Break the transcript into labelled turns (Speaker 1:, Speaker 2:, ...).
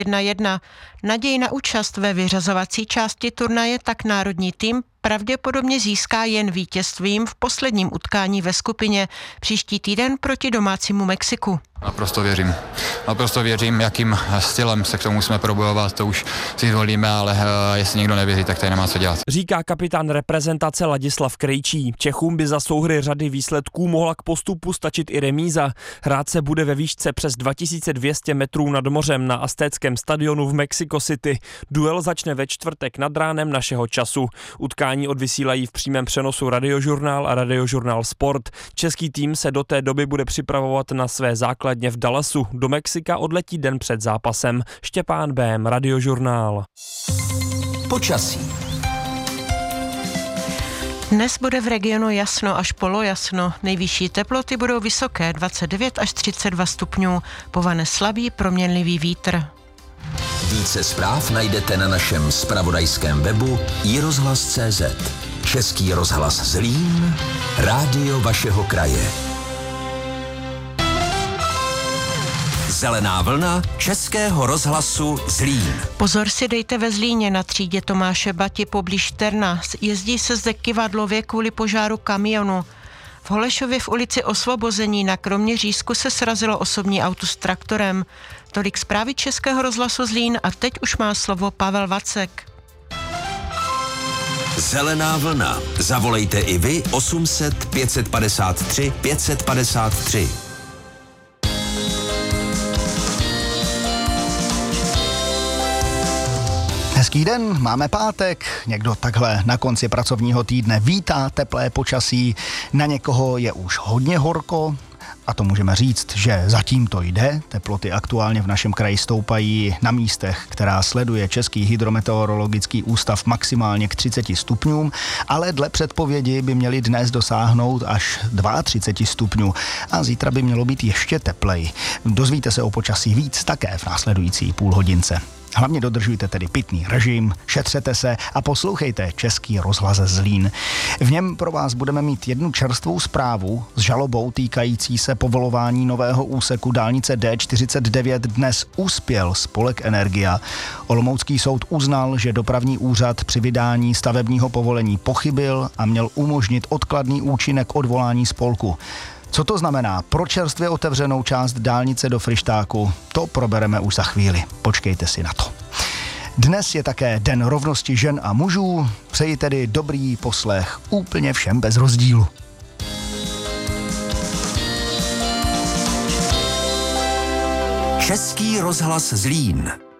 Speaker 1: 1:1. Naději na účast ve vyřazovací části turnaje tak národní tým pravděpodobně získá jen vítězstvím v posledním utkání ve skupině příští týden proti domácímu Mexiku.
Speaker 2: Naprosto věřím, jakým stylem se k tomu jsme probojovat, to už si zvolíme, ale jestli někdo nevěří, tak tady nemá co dělat.
Speaker 3: Říká kapitán reprezentace Ladislav Krejčí. Čechům by za souhry řady výsledků mohla k postupu stačit i remíza. Hrát se bude ve výšce přes 2200 metrů nad mořem na Aztéckém stadionu v Mexico City. Duel začne ve čtvrtek nad ránem našeho času. Utkání odvysílají v přímém přenosu Radiožurnál a Radiožurnál Sport. Český tým se do té doby bude připravovat na své základně v Dallasu. Do Mexika odletí den před zápasem. Štěpán Bém, Radiožurnál.
Speaker 4: Počasí.
Speaker 1: Dnes bude v regionu jasno až polojasno. Nejvyšší teploty budou vysoké 29 až 32 stupňů. Povane slabý proměnlivý vítr.
Speaker 4: Více zpráv najdete na našem zpravodajském webu iRozhlas.cz. Český rozhlas Zlín, rádio vašeho kraje. Zelená vlna Českého rozhlasu Zlín.
Speaker 1: Pozor si dejte ve Zlíně na třídě Tomáše Bati poblíž Terna. Jezdí se zde kyvadlově kvůli požáru kamionu. V Holešově v ulici Osvobození na Kroměřížsku se srazilo osobní auto s traktorem. Tolik zprávy Českého rozhlasu Zlín a teď už má slovo Pavel Vacek.
Speaker 4: Zelená vlna. Zavolejte i vy 800 553 553.
Speaker 5: Hezký den, máme pátek, někdo takhle na konci pracovního týdne vítá teplé počasí, na někoho je už hodně horko, a to můžeme říct, že zatím to jde. Teploty aktuálně v našem kraji stoupají na místech, která sleduje Český hydrometeorologický ústav maximálně k 30 stupňům, ale dle předpovědi by měly dnes dosáhnout až 32 stupňů a zítra by mělo být ještě tepleji. Dozvíte se o počasí víc také v následující půlhodince. Hlavně dodržujte tedy pitný režim, šetřete se a poslouchejte Český rozhlas Zlín. V něm pro vás budeme mít jednu čerstvou zprávu s žalobou týkající se povolování nového úseku dálnice D49. Dnes uspěl spolek Energia. Olomoucký soud uznal, že dopravní úřad při vydání stavebního povolení pochybil a měl umožnit odkladný účinek odvolání spolku. Co to znamená pro čerstvě otevřenou část dálnice do Fryštáku? To probereme už za chvíli. Počkejte si na to. Dnes je také Den rovnosti žen a mužů. Přeji tedy dobrý poslech úplně všem bez rozdílu.
Speaker 4: Český rozhlas Zlín.